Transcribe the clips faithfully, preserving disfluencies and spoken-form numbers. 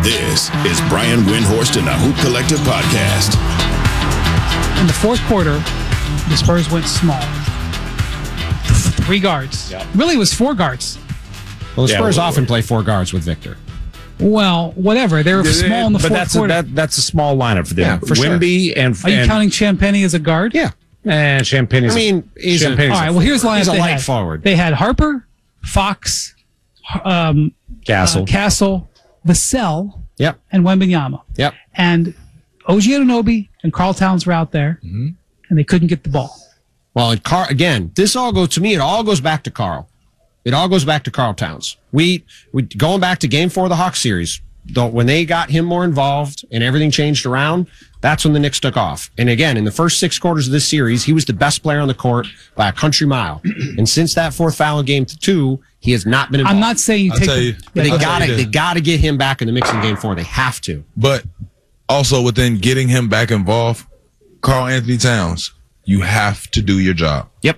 This is Brian Windhorst and the Hoop Collective podcast. In the fourth quarter, the Spurs went small. Three guards. Yep. Really, it was four guards. Well, the yeah, Spurs well, often play four guards with Victor. Well, whatever. They were small in the but fourth that's quarter. A, that, that's a small lineup for them. Yeah, for Wemby sure. and Are you and, counting Champagny as a guard? Yeah. And Champagne's I mean, he's a, All right. Well, here's the lineup. He's a they light had. forward. They had Harper, Fox, um, Castle. uh, Castle, Vassell, Yep. and Wembanyama. Yep. And O G Anunoby and Karl Towns were out there, mm-hmm. and they couldn't get the ball. Well, and Carl, again, this all goes to me. It all goes back to Karl. It all goes back to Karl Towns. We we going back to Game Four of the Hawks series. Though when they got him more involved and everything changed around, that's when the Knicks took off. And again, in the first six quarters of this series, he was the best player on the court by a country mile. And since that fourth foul in Game Two, he has not been involved. I'm not saying you I'll take. tell The, you. But they I'll got tell to you they this. got to get him back in the mix in Game Four. They have to. But also within getting him back involved, Karl Anthony Towns, you have to do your job. Yep.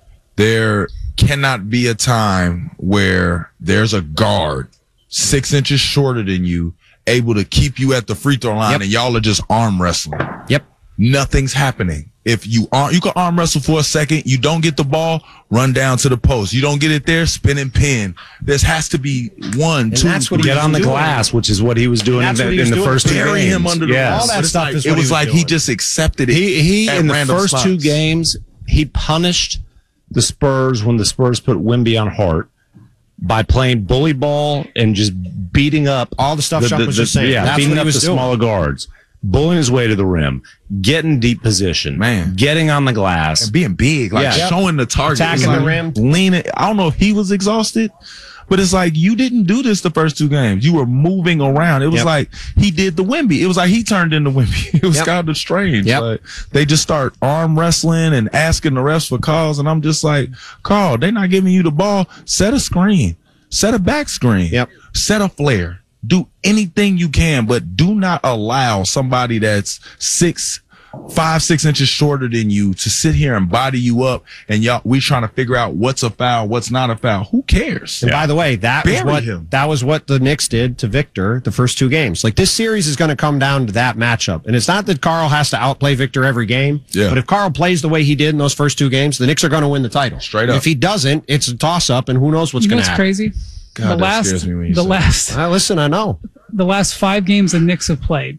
There cannot be a time where there's a guard six inches shorter than you able to keep you at the free throw line Yep. and y'all are just arm wrestling. Yep. Nothing's happening. If you are, you can arm wrestle for a second. You don't get the ball, run down to the post. You don't get it there, spin and pin. There has to be one, And two, that's what three. get on the doing. glass, which is what he was doing in That's the, what he in was the doing. first two Bury games. him under the yes. ball. All that But it's stuff like- is it what he was was like he doing. just accepted it. He he at in the random first spots. two games, he punished the Spurs when the Spurs put Wemby on Hart by playing bully ball and just beating up All the stuff Chuck was just saying. Yeah, That's beating what he up was the doing. smaller guards, bullying his way to the rim, getting deep position, Man. getting on the glass. And being big, like Yeah. showing the target, Attacking It's the like rim. leaning. I don't know if he was exhausted, but it's like you didn't do this the first two games. You were moving around. It was Yep. like he did the Wemby. It was like he turned into Wemby. It was Yep. kind of strange. Yep. But they just start arm wrestling and asking the refs for calls, and I'm just like, Karl, they're not giving you the ball. Set a screen. Set a back screen. Yep. Set a flare. Do anything you can, but do not allow somebody that's six, five, six inches shorter than you to sit here and body you up. And y'all, we trying to figure out what's a foul, what's not a foul. Who cares? And by the way, that was Bury what him. that was what the Knicks did to Victor the first two games. Like this series is going to come down to that matchup, and it's not that Karl has to outplay Victor every game. Yeah. But if Karl plays the way he did in those first two games, the Knicks are going to win the title. Straight And up. if he doesn't, it's a toss up, and who knows what's You know going to what's happen. crazy? God, the that last, scares me when you the say last, Uh, listen, I know. the last five games the Knicks have played,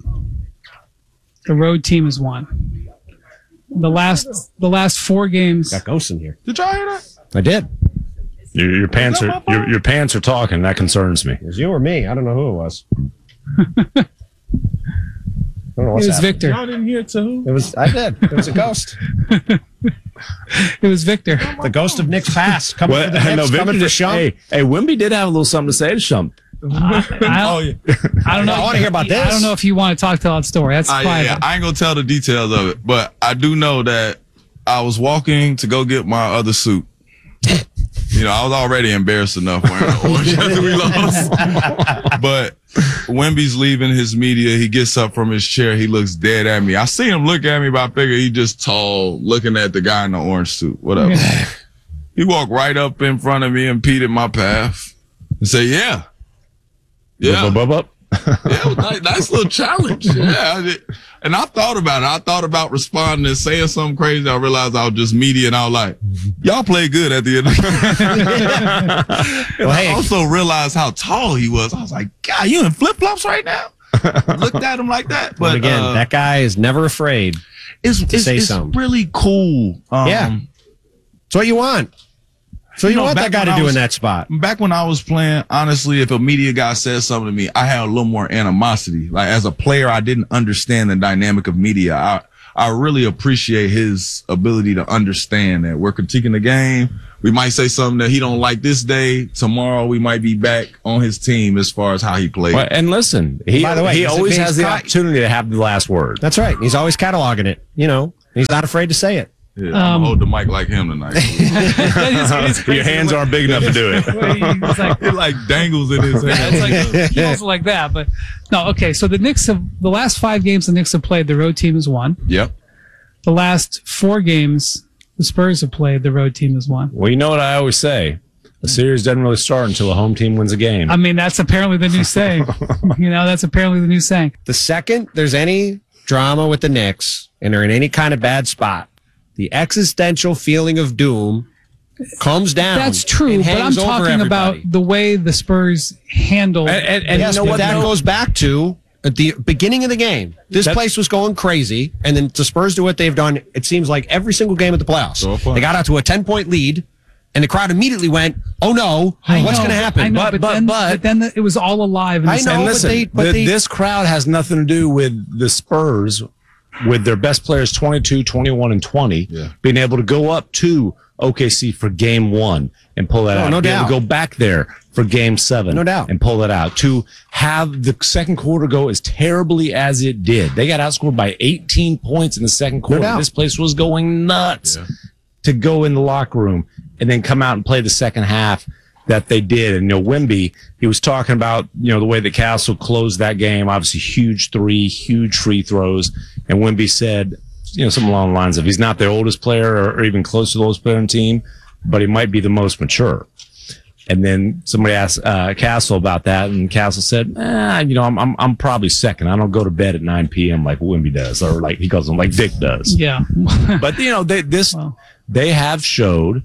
the road team has won. The last, the last four games. Got ghosts in here. Did y'all hear that? I did. Your, your pants are your, your pants are talking. That concerns me. It was you or me. I don't know who it was. I don't know It what's was happening. Victor. Y'all didn't hear it too? It was. I did. It was a ghost. It was Victor. The ghost of Nick's past coming Well, for the Knicks, no, Victor coming for did- Shump. hey, hey, Wemby did have a little something to say to Shump. I, I Oh, don't, yeah. I don't know. I wanna hear about this. I don't know if you want to talk to that story. That's Uh, yeah, private. yeah. I ain't gonna tell the details of it, but I do know that I was walking to go get my other suit. You know, I was already embarrassed enough wearing the orange after we lost. But Wemby's leaving his media. He gets up from his chair. He looks dead at me. I see him look at me, but I figure he just tall, looking at the guy in the orange suit. Whatever. He walked right up in front of me, impeded my path, and said, "Yeah, yeah." Bup, bup, bup, bup. Yeah, it was nice, nice little challenge. Yeah. I did. And I thought about it. I thought about responding and saying something crazy. I realized I was just media, and I was like, y'all play good at the end of the game. Well, I hey, also realized how tall he was. I was like, God, you in flip-flops right now? Looked at him like that. But, but again, uh, that guy is never afraid. it's, it's, say it's something. really cool. Um, Yeah. It's what you want. So you, You know, want that back guy when to I do was- in that spot. Back when I was playing, honestly, if a media guy said something to me, I had a little more animosity. Like as a player, I didn't understand the dynamic of media. I I really appreciate his ability to understand that we're critiquing the game. We might say something that he don't like this day. Tomorrow we might be back on his team as far as how he plays. Well, and listen, he, By the way, he he's a always base has the cut. opportunity to have the last word. That's right. He's always cataloging it. You know, he's not afraid to say it. Yeah, I'm Um, gonna hold the mic like him tonight. That is- it is Your crazy hands the way- aren't big enough to do it. the way It's like, It like dangles in his hand. it's like he also like that, but no. Okay, so the Knicks have the last five games the Knicks have played. The road team has won. Yep. The last four games the Spurs have played. The road team has won. Well, you know what I always say. a series doesn't really start until a home team wins a game. I mean, that's apparently the new saying. You know, that's apparently the new saying. The second there's any drama with the Knicks and they're in any kind of bad spot, the existential feeling of doom comes down. That's true, and but I'm hangs over talking about everybody. the way the Spurs handled. And, and, and Yes, you know but what? that though? goes back to at the beginning of the game. This That's- place was going crazy, and then the Spurs do what they've done. It seems like every single game of the playoffs. So fun. They got out to a ten-point lead, and the crowd immediately went, "Oh no, I what's know, going to but- happen?" I know, But- but, but- then, but- but then it was all alive. In the I know, second- And but listen, they- but the- they- this crowd has nothing to do with the Spurs, with their best players twenty-two, twenty-one, and twenty, Yeah. being able to go up to O K C for game one and pull that No, out. no Be able doubt. to go back there for game seven No doubt. and pull that out. To have the second quarter go as terribly as it did. They got outscored by eighteen points in the second quarter. doubt. This place was going nuts. To go in the locker room and then come out and play the second half that they did. And, you know, Wemby, he was talking about, you know, the way that Castle closed that game, obviously huge three, huge free throws. And Wemby said, you know, something along the lines of he's not their oldest player or, or even close to the oldest player on the team, but he might be the most mature. And then somebody asked uh, Castle about that, and Castle said, eh, you know, I'm, I'm I'm probably second. I don't go to bed at nine p.m. like Wemby does, or like he calls him like Dick does. yeah. But you know, they this Wow. they have showed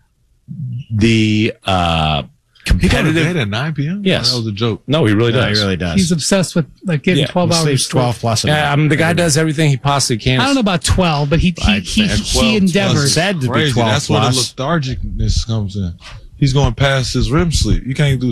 the uh He go to competitive. bed at nine p.m.? Yes. That was a joke. No, he really No, does. he really does. He's obsessed with like getting Yeah, twelve he hours. sleeps of sleep. twelve plus. a Yeah, night. I mean, the guy does everything he possibly can. I don't know about twelve, but he he I'd he, say he, twelve, endeavored. said to be Crazy. twelve That's where the plus. lethargicness comes in. He's going past his R E M sleep. You can't do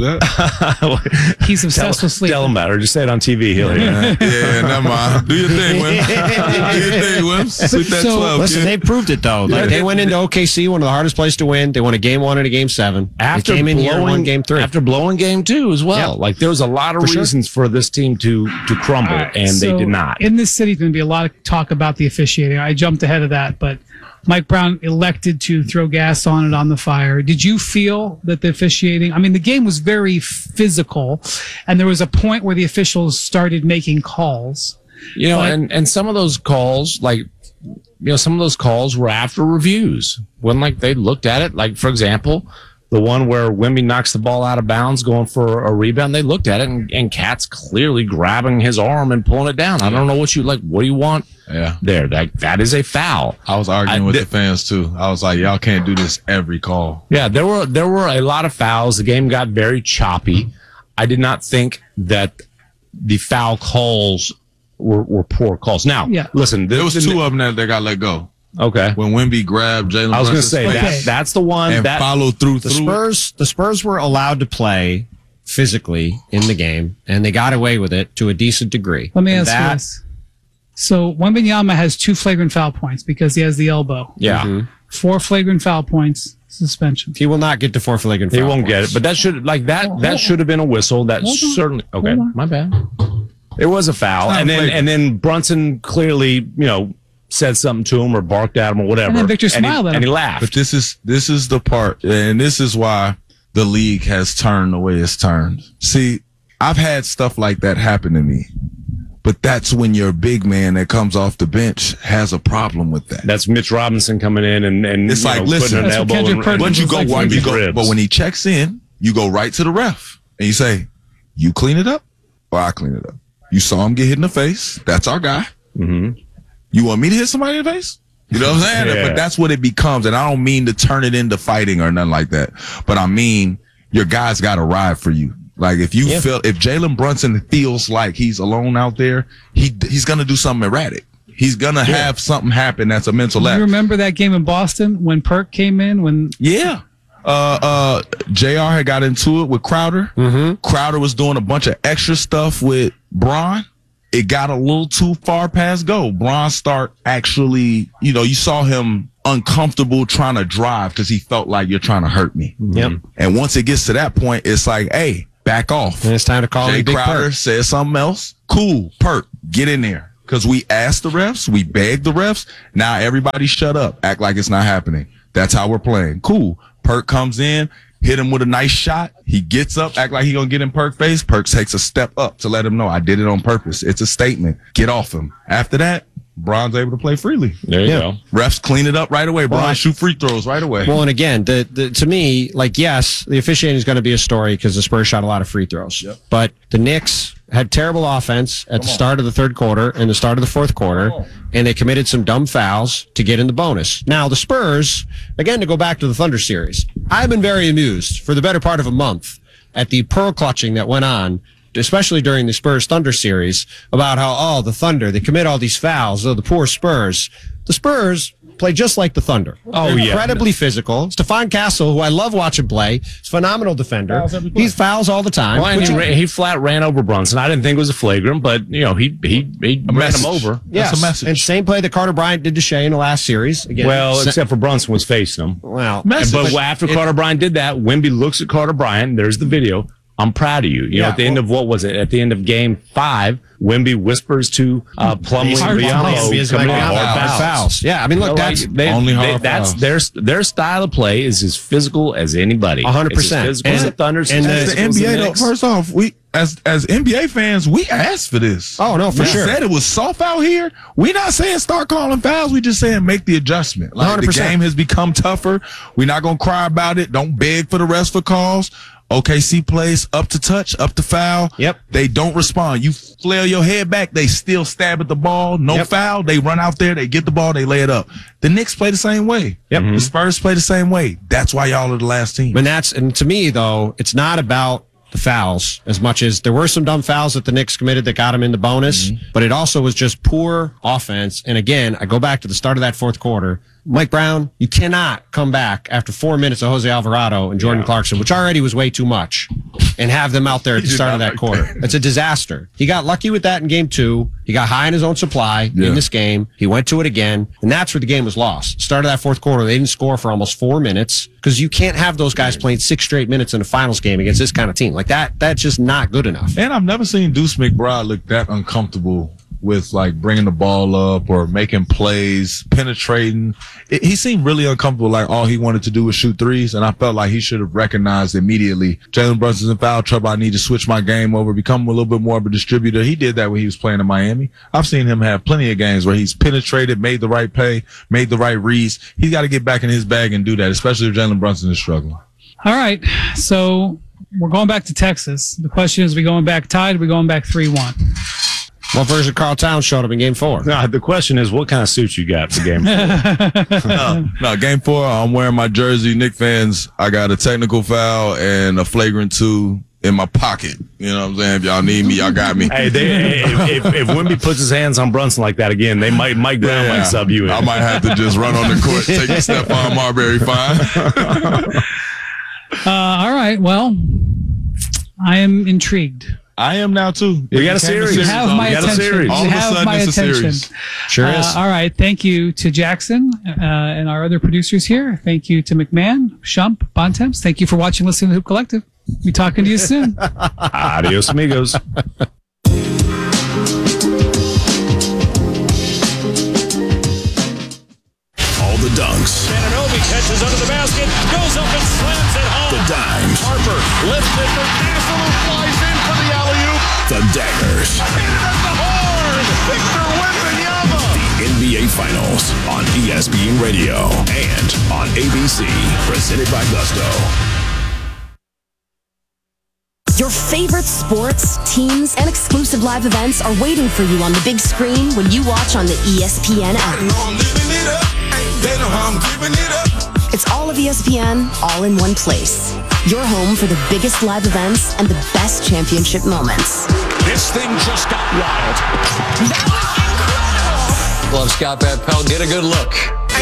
that. He's obsessed with sleep. Tell him about it, or just say it on T V. He'll hear it. yeah, never mind. Do your thing, Wim. Do your thing, Wim. Sleep that So- twelve, Listen, kid. they proved it though. Like Yeah, they they- went into O K C, one of the hardest places to win. They won a game one and a game seven. After they came in here and won blowing game three. after blowing game two as well. Yep. Like there was a lot of For sure. reasons for this team to to crumble, All right, and so they did not. In this city, there's going to be a lot of talk about the officiating. I jumped ahead of that, but Mike Brown elected to throw gas on it on the fire. Did you feel that the officiating? I mean, the game was very physical, and there was a point where the officials started making calls. You know, But- and, and some of those calls, like, you know, some of those calls were after reviews when, like, they looked at it. Like, for example, the one where Wemby knocks the ball out of bounds going for a rebound, they looked at it, and, and Cat's clearly grabbing his arm and pulling it down. I don't know what you, like, what do you want Yeah. there? That, that is a foul. I was arguing I- with th- the fans too. I was like, y'all can't do this every call. Yeah, there were there were a lot of fouls. The game got very choppy. I did not think that the foul calls were, were poor calls. Now, Yeah. listen, There this was two of them that they got let go. Okay. When Wemby grabbed Jalen I was going to Brunson's say face Okay. that that's the one and that followed through. The through. Spurs, the Spurs were allowed to play physically in the game, and they got away with it to a decent degree. Let me And ask that- you this. So Wembanyama has two flagrant foul points because he has the elbow. yeah. Four flagrant foul points, suspension. He will not get to four flagrant. He foul won't get points. it, but that should like that Hold that on. should have been a whistle. That Hold on. certainly okay. Hold on. My bad. It was a foul, Not and then flagrant. and then Brunson clearly, you know, said something to him or barked at him or whatever. And then Victor he- smiled at and him. he laughed. But this is this is the part, and this is why the league has turned the way it's turned. See, I've had stuff like that happen to me, but that's when your big man that comes off the bench has a problem with that. That's Mitch Robinson coming in and and It's you like, know, listen, putting an That's what elbow Kendrick in- Perkins Once you was go, like one, for you his go, ribs. but when he checks in, you go right to the ref and you say, "You clean it up, or I clean it up." You saw him get hit in the face. That's our guy. Mhm. You want me to hit somebody in the face? You know what I'm saying? Yeah. But that's what it becomes. And I don't mean to turn it into fighting or nothing like that. But I mean, your guy's got to ride for you. Like if you Yeah. feel, if Jalen Brunson feels like he's alone out there, he he's going to do something erratic. He's going to have something happen that's a mental You lapse. remember that game in Boston when Perk came in? When Yeah. Uh, uh, J R had got into it with Crowder. Mm-hmm. Crowder was doing a bunch of extra stuff with Bron. It got a little too far past go. Bron start actually, you know, you saw him uncomfortable trying to drive because he felt like you're trying to hurt me. Yep. And once it gets to that point, it's like, hey, back off. And it's time to call Jay him Big Crowder Perk. says something else. Cool, Perk, get in there. Because we asked the refs, we begged the refs. Now everybody shut up, act like it's not happening. That's how we're playing. Cool. Perk comes in, hit him with a nice shot. He gets up, act like he gonna get in Perk's face. Perk takes a step up to let him know I did it on purpose. It's a statement. Get off him. After that, Bron's able to play freely. There you Yeah. go. Refs clean it up right away. Bron Well, shoot free throws right away. Well, and again, the, the to me, like, yes, the officiating is going to be a story because the Spurs shot a lot of free throws. Yep. But the Knicks had terrible offense at the start of the third quarter and the start of the fourth quarter, and they committed some dumb fouls to get in the bonus. Now, the Spurs, again, to go back to the Thunder series, I've been very amused for the better part of a month at the pearl clutching that went on, especially during the Spurs Thunder series, about how, oh, the Thunder, they commit all these fouls, oh, the poor Spurs. The Spurs play just like the Thunder. Oh, They're yeah. incredibly physical. Stephon Castle, who I love watching play, is a phenomenal defender. Fouls every play. He fouls all the time. Well, and which he, I- ran, he flat ran over Brunson. I didn't think it was a flagrant, but you know he he, he ran message. him over. yes. That's a message. And same play that Carter Bryant did to Shea in the last series. Again, Well, sa- except for Brunson was facing him. well, Message. But But after it- Carter Bryant did that, Wemby looks at Carter Bryant. There's the video. I'm proud of you. You know, Yeah, at the end well- of what was it? At the end of game five, Wemby whispers to uh, Plumlee Hard and fouls. Biombo He is coming making in hard hard fouls. fouls. Yeah, I mean, look, You know, that's like, they, only they, hard that's fouls. their their style of play is as physical as anybody. one hundred percent. It's as physical as the And- Thunder. it's and as the- As the physical as N B A, though, Knicks. first off, we as as N B A fans, we asked for this. Oh, no, for we sure. said it was soft out here. We not saying start calling fouls. We just saying make the adjustment. Like one hundred the percent. game has become tougher. We're not gonna cry about it. Don't beg for the rest for calls. O K C plays up to touch, up to foul. Yep. They don't respond. You flail your head back, they still stab at the ball. No Yep. foul. They run out there, they get the ball, they lay it up. The Knicks play the same way. Yep. The Spurs play the same way. That's why y'all are the last team. And that's, and to me, though, it's not about the fouls as much as there were some dumb fouls that the Knicks committed that got them in the bonus, but it also was just poor offense. And again, I go back to the start of that fourth quarter. Mike Brown, you cannot come back after four minutes of Jose Alvarado and Jordan Clarkson, which already was way too much, and have them out there at the did start of not that like quarter. that. It's a disaster. He got lucky with that in game two. He got high in his own supply Yeah. in this game. He went to it again, and that's where the game was lost. Start of that fourth quarter, they didn't score for almost four minutes because you can't have those guys playing six straight minutes in a finals game against this kind of team. Like that, that's just not good enough. And I've never seen Deuce McBride look that uncomfortable with like bringing the ball up or making plays, penetrating. It, he seemed really uncomfortable. Like all he wanted to do was shoot threes. And I felt like he should have recognized immediately Jalen Brunson's in foul trouble. I need to switch my game over, become a little bit more of a distributor. He did that when he was playing in Miami. I've seen him have plenty of games where he's penetrated, made the right play, made the right reads. He's got to get back in his bag and do that, especially if Jalen Brunson is struggling. All right. So we're going back to Texas. The question is, are we going back tied? Or are we going back three one? What version of Carl Towns showed up in game four? No, the question is, what kind of suit you got for game four? No, no, game four, I'm wearing my jersey. Knick fans, I got a technical foul and a flagrant two in my pocket. You know what I'm saying? If y'all need me, y'all got me. Hey, they, if, if, if Wemby puts his hands on Brunson like that again, they might Mike Brown might sub you in. I might have to just run on the court, take a step on Marbury fine. Uh, all right. Well, I am intrigued. I am now too. You got a It became series. You You have on my me. got a attention. series. You All of a have sudden, my it's a attention. series. Sure Uh, is. all right. Thank you to Jackson uh, and our other producers here. Thank you to McMahon, Shump, Bontemps. Thank you for watching, listening to Hoop Collective. Be talking to you soon. Adios, amigos. All the dunks, Ananobi catches under the basket, goes up and slams it home. the dimes, Harper lifts it for Castle, who flies in for the alley-oop. the daggers. Hit it at the horn. Victor Wembanyama. The N B A Finals on E S P N Radio and on A B C. Presented by Gusto. Your favorite sports, teams, and exclusive live events are waiting for you on the big screen when you watch on the E S P N app. It's all of E S P N, all in one place. Your home for the biggest live events and the best championship moments. This thing just got wild. Love Scott Van Pelt. Get a good look.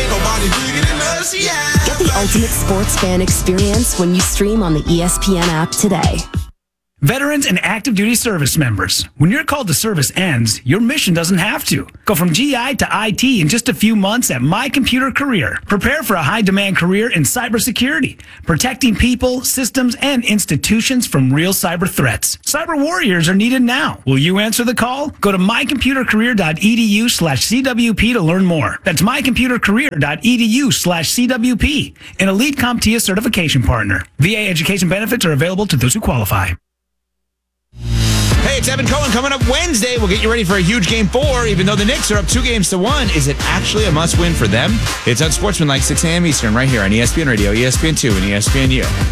Get the ultimate sports fan experience when you stream on the E S P N app today. Veterans and active duty service members, when your call to service ends, your mission doesn't have to. Go from G I to I T in just a few months at My Computer Career. Prepare for a high-demand career in cybersecurity, protecting people, systems, and institutions from real cyber threats. Cyber warriors are needed now. Will you answer the call? Go to mycomputercareer.edu slash CWP to learn more. That's mycomputercareer.edu slash CWP, an elite CompTIA certification partner. V A education benefits are available to those who qualify. Hey, it's Evan Cohen. Coming up Wednesday, we'll get you ready for a huge game four. Even though the Knicks are up two games to one, is it actually a must-win for them? It's Unsportsmanlike, six a.m. Eastern, right here on E S P N Radio, E S P N two, and E S P N U.